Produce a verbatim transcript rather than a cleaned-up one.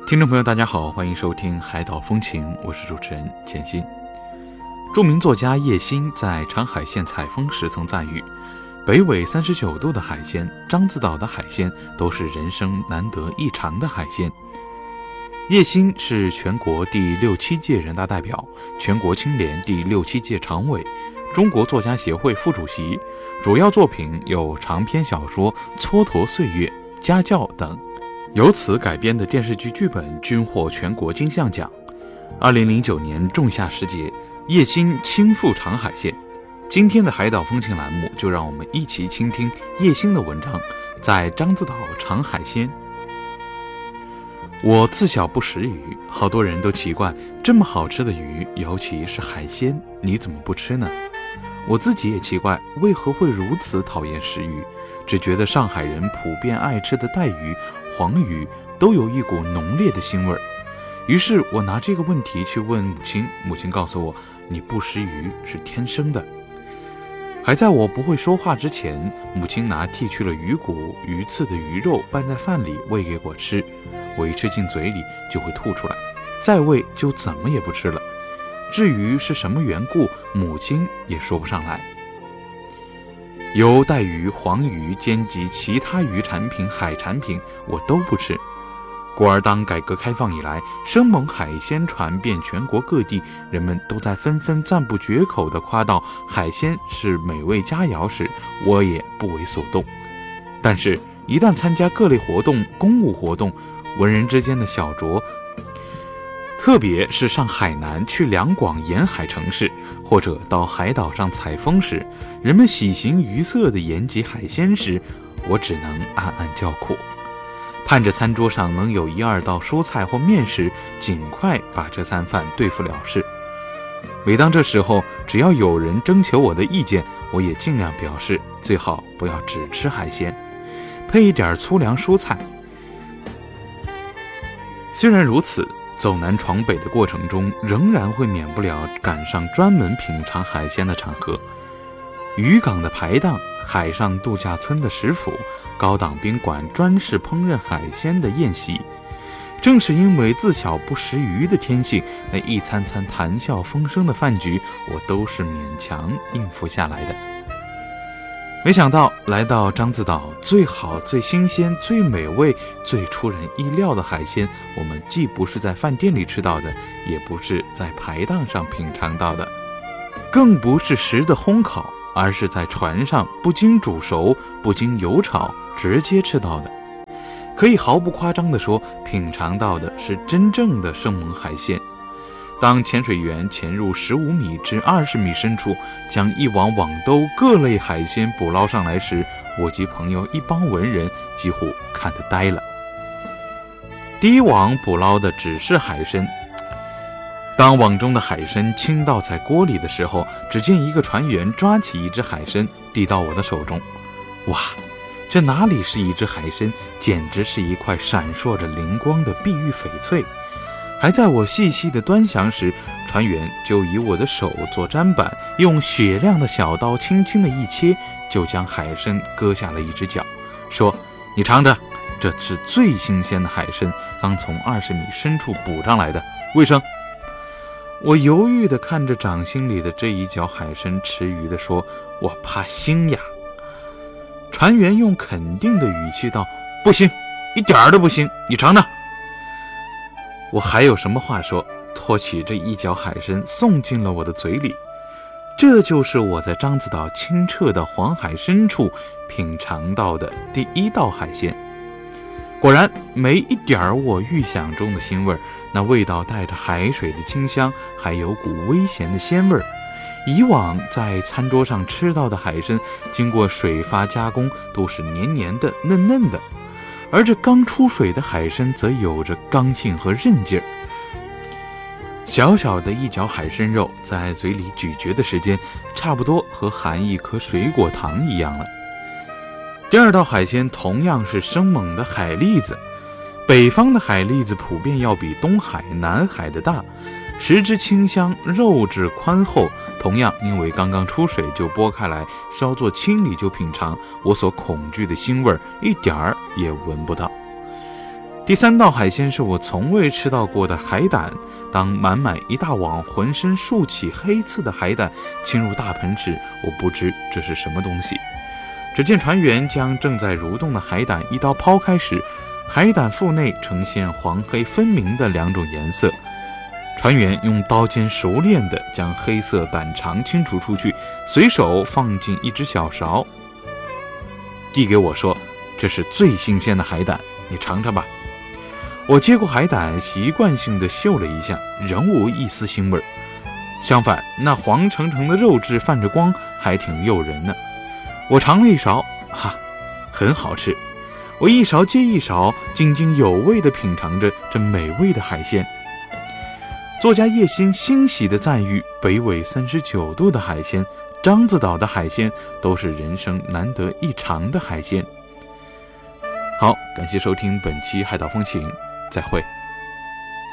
听众朋友大家好，欢迎收听海岛风情，我是主持人简心。著名作家叶欣在长海县采风时曾赞誉，北纬三十九度的海鲜，獐子岛的海鲜都是人生难得一尝的海鲜。叶欣是全国第六七届人大代表，全国青联第六七届常委，中国作家协会副主席，主要作品有长篇小说《蹉跎岁月》、《家教》等。由此改编的电视剧剧本均获全国金像奖。二零零九年仲夏时节，叶欣亲赴长海县。今天的海岛风情栏目，就让我们一起倾听叶欣的文章，在獐子岛长海鲜。我自小不食鱼，好多人都奇怪，这么好吃的鱼，尤其是海鲜，你怎么不吃呢？我自己也奇怪，为何会如此讨厌食鱼，只觉得上海人普遍爱吃的带鱼、黄鱼都有一股浓烈的腥味。于是我拿这个问题去问母亲，母亲告诉我，你不食鱼是天生的。还在我不会说话之前，母亲拿剔去了鱼骨、鱼刺的鱼肉拌在饭里喂给我吃，我一吃进嘴里就会吐出来，再喂就怎么也不吃了。至于是什么缘故，母亲也说不上来。有带鱼、黄鱼兼及其他鱼产品、海产品我都不吃。故而当改革开放以来，生猛海鲜传遍全国各地，人们都在纷纷赞不绝口地夸道海鲜是美味佳肴时，我也不为所动。但是一旦参加各类活动、公务活动，文人之间的小酌，特别是上海南去两广沿海城市，或者到海岛上采风时，人们喜形于色地言及海鲜时，我只能暗暗叫苦，盼着餐桌上能有一二道蔬菜或面食，尽快把这餐饭对付了事。每当这时候，只要有人征求我的意见，我也尽量表示最好不要只吃海鲜，配一点粗粮蔬菜。虽然如此，走南闯北的过程中，仍然会免不了赶上专门品尝海鲜的场合。渔港的排档，海上度假村的食府，高档宾馆专事烹饪海鲜的宴席。正是因为自小不食鱼的天性，那一餐餐谈笑风生的饭局，我都是勉强应付下来的。没想到来到獐子岛，最好、最新鲜、最美味、最出人意料的海鲜，我们既不是在饭店里吃到的，也不是在排档上品尝到的，更不是食的烘烤，而是在船上不经煮熟、不经油炒，直接吃到的。可以毫不夸张地说，品尝到的是真正的生猛海鲜。当潜水员潜入十五米至二十米深处，将一网网兜各类海鲜捕捞上来时，我及朋友一帮文人几乎看得呆了。第一网捕捞的只是海参，当网中的海参倾倒在锅里的时候，只见一个船员抓起一只海参递到我的手中。哇，这哪里是一只海参，简直是一块闪烁着灵光的碧玉翡翠。还在我细细的端详时，船员就以我的手做砧板，用雪亮的小刀轻轻的一切，就将海参割下了一只脚，说：你尝着，这是最新鲜的海参，刚从二十米深处捕上来的，卫生。我犹豫地看着掌心里的这一脚海参，迟疑地说：我怕腥呀。船员用肯定的语气道：不腥，一点儿都不腥，你尝尝。我还有什么话说，托起这一脚海参送进了我的嘴里。这就是我在獐子岛清澈的黄海深处品尝到的第一道海鲜。果然没一点我预想中的腥味，那味道带着海水的清香，还有股微咸的鲜味。以往在餐桌上吃到的海参，经过水发加工，都是黏黏的、嫩嫩的，而这刚出水的海参则有着刚性和韧劲儿。小小的一角海参肉在嘴里咀嚼的时间，差不多和含一颗水果糖一样了。第二道海鲜同样是生猛的海蛎子，北方的海蛎子普遍要比东海、南海的大，食之清香，肉质宽厚。同样因为刚刚出水就剥开来，稍作清理就品尝，我所恐惧的腥味一点儿也闻不到。 第三道海鲜是我从未吃到过的海胆。当满满一大网浑身竖起黑刺的海胆侵入大盆时，我不知这是什么东西。只见船员将正在蠕动的海胆一刀抛开时，海胆腹内呈现黄黑分明的两种颜色。船员用刀尖熟练地将黑色胆肠清除出去，随手放进一只小勺，递给我说：“这是最新鲜的海胆，你尝尝吧。”我接过海胆，习惯性地嗅了一下，仍无一丝腥味。相反，那黄澄澄的肉质泛着光，还挺诱人呢。我尝了一勺，哈，很好吃。我一勺接一勺，津津有味地品尝着这美味的海鲜。作家叶欣欣喜地赞誉，北纬三十九度的海鲜，獐子岛的海鲜都是人生难得一尝的海鲜。好，感谢收听本期海岛风情，再会。